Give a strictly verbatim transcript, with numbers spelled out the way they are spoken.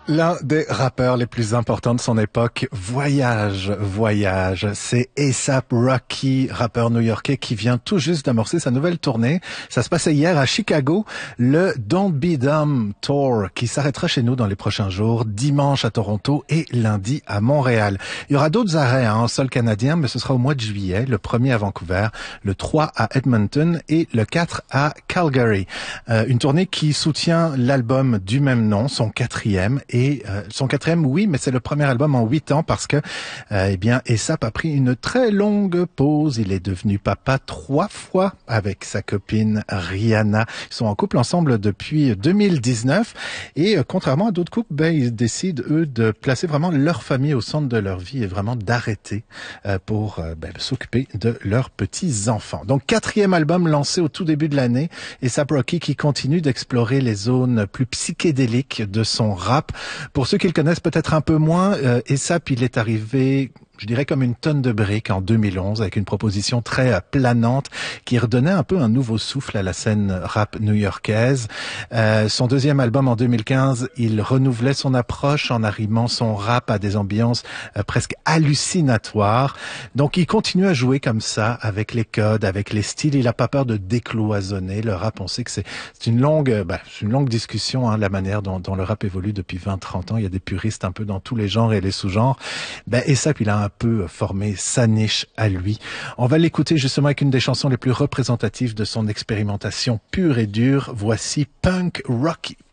L'un des rappeurs les plus importants de son époque, Voyage, Voyage. C'est A$AP Rocky, rappeur new-yorkais qui vient tout juste d'amorcer sa nouvelle tournée. Ça se passait hier à Chicago, le Don't Be Dumb Tour, qui s'arrêtera chez nous dans les prochains jours, dimanche à Toronto et lundi à Montréal. Il y aura d'autres arrêts hein, en sol canadien, mais ce sera au mois de juillet, le premier à Vancouver, le trois à Edmonton et le quatre à Calgary. Euh, une tournée qui soutient l'album du même nom, son quatrième, et euh, son quatrième, oui, mais c'est le premier album en huit ans parce que, euh, eh bien, A$AP a pris une très longue pause. Il est devenu papa trois fois avec sa copine Rihanna. Ils sont en couple ensemble depuis deux mille dix-neuf et euh, contrairement à d'autres couples, ben, ils décident, eux, de placer vraiment leur famille au centre de leur vie et vraiment d'arrêter euh, pour euh, ben, s'occuper de leurs petits-enfants. Donc, quatrième album lancé au tout début de l'année, A$AP Rocky qui continue d'explorer les zones plus psychédéliques de son rap. Pour ceux qui le connaissent peut-être un peu moins, euh, A$AP, il est arrivé, je dirais comme une tonne de briques en deux mille onze avec une proposition très euh, planante qui redonnait un peu un nouveau souffle à la scène rap new-yorkaise. Euh, son deuxième album en deux mille quinze, il renouvelait son approche en arrimant son rap à des ambiances euh, presque hallucinatoires. Donc il continue à jouer comme ça avec les codes, avec les styles. Il a pas peur de décloisonner. Le rap, on sait que c'est, c'est une longue, euh, bah, c'est une longue discussion, hein, la manière dont, dont le rap évolue depuis vingt trente ans. Il y a des puristes un peu dans tous les genres et les sous-genres. Ben, A$AP, il a un peu formé sa niche à lui. On va l'écouter justement avec une des chansons les plus représentatives de son expérimentation pure et dure. Voici Punk Rocky.